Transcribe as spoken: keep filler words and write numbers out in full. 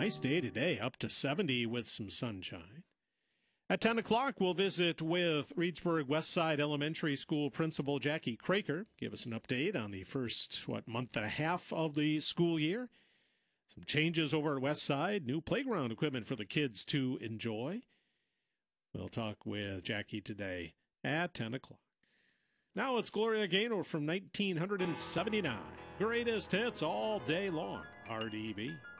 nice day today, up to seventy with some sunshine. At ten o'clock, we'll visit with Reedsburg Westside Elementary School Principal Jackie Craker. Give us an update on the first, what, month and a half of the school year. Some changes over at Westside, new playground equipment for the kids to enjoy. We'll talk with Jackie today at ten o'clock. Now it's Gloria Gaynor from nineteen seventy-nine. Greatest hits all day long. R D B.